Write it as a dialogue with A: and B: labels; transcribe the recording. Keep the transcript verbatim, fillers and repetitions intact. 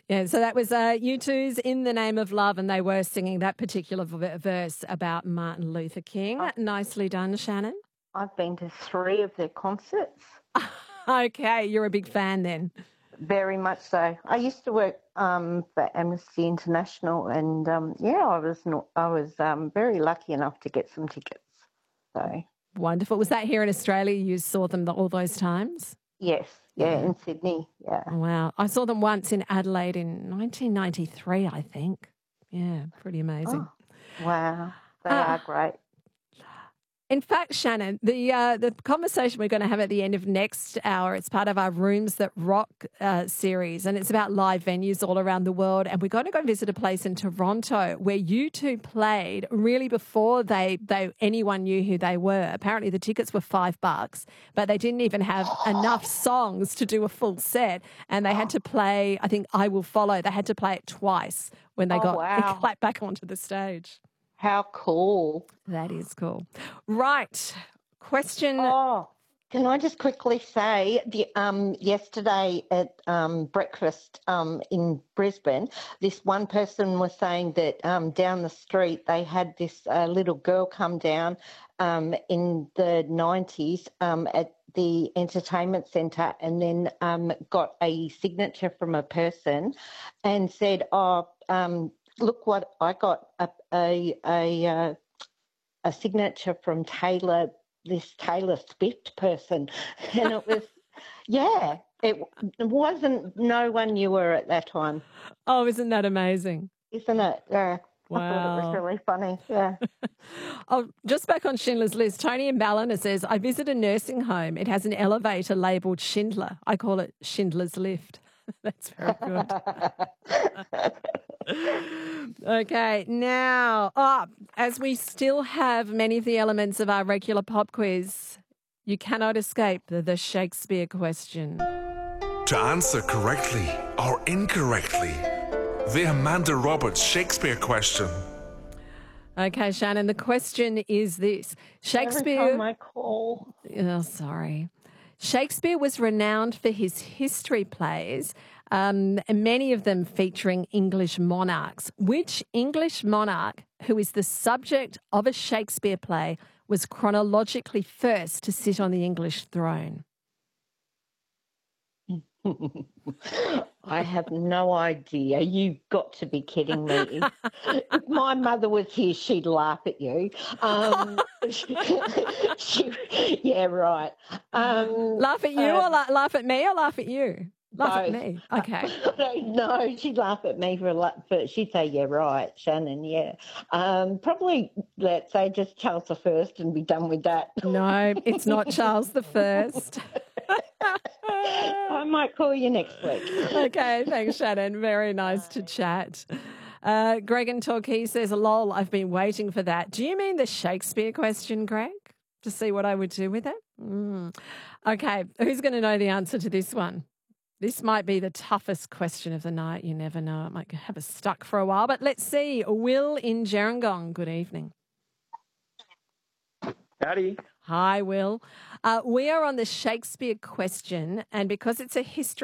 A: Yeah, so that was uh, U two's In the Name of Love, and they were singing that particular v- verse about Martin Luther King.
B: I've,
A: Nicely done, Shannon.
B: I've been to three of their concerts.
A: Okay, you're a big fan then.
B: Very much so. I used to work um, for Amnesty International, and um, yeah, I was not, I was um, very lucky enough to get some tickets. So
A: Wonderful. Was that here in Australia? You saw them all those times?
B: yes, yeah,
A: Yeah.
B: in Sydney, yeah.
A: Wow. I saw them once in Adelaide in nineteen ninety-three, I think. Yeah, pretty amazing.
B: Oh, wow, they
A: Uh,
B: are great.
A: In fact, Shannon, the uh, the conversation we're going to have at the end of next hour, it's part of our Rooms That Rock uh, series, and it's about live venues all around the world. And we're going to go visit a place in Toronto where U two played really before they, they anyone knew who they were. Apparently the tickets were five bucks, but they didn't even have enough songs to do a full set. And they had to play, I think, I Will Follow. They had to play it twice when they
B: Oh,
A: got
B: wow.
A: got back onto the stage.
B: How cool.
A: That is cool. Right. Question.
B: Oh, can I just quickly say, the um, yesterday at um, breakfast um, in Brisbane, this one person was saying that um, down the street they had this uh, little girl come down um, in the nineties um, at the entertainment centre, and then um, got a signature from a person and said, oh, um, look what I got, a a a, uh, a signature from Taylor, this Taylor Swift person. And it was, yeah, it, it wasn't, no one knew her at that time.
A: Oh, isn't that amazing?
B: Isn't it? Yeah. I thought it was
A: Wow.
B: really funny. Yeah.
A: Oh, just back on Schindler's List, Tony in Ballina says, I visit a nursing home. It has an elevator labelled Schindler. I call it Schindler's Lift. That's very good. Okay, now, oh, as we still have many of the elements of our regular pop quiz, you cannot escape the, the Shakespeare question.
C: To answer correctly or incorrectly, the Amanda Roberts Shakespeare question.
A: Okay, Shannon, the question is this. Shakespeare...
B: Every time I call.
A: Oh, sorry. Shakespeare was renowned for his history plays, um, and many of them featuring English monarchs. Which English monarch, who is the subject of a Shakespeare play, was chronologically first to sit on the English throne?
B: I have no idea. You've got to be kidding me. If my mother was here, she'd laugh at you. Um, she, she, yeah, right. Um,
A: Laugh at you
B: um,
A: or la- laugh at me or laugh at you? Laugh at
B: both.
A: me. Okay.
B: No, she'd laugh at me for a lot, but she'd say, yeah, right, Shannon, yeah. Um, probably, let's say, just Charles the First and be done with that.
A: No, it's not Charles the First.
B: I might call you next week.
A: Okay, thanks, Shannon. Very nice to chat. Uh, Greg and Torquay says, lol, I've been waiting for that. Do you mean the Shakespeare question, Greg? To see what I would do with it? Mm. Okay, who's going to know the answer to this one? This might be the toughest question of the night. You never know. It might have us stuck for a while. But let's see. Will in Gerringong, good evening.
D: Howdy.
A: Hi, Will. Uh, we are on the Shakespeare question, and because it's a history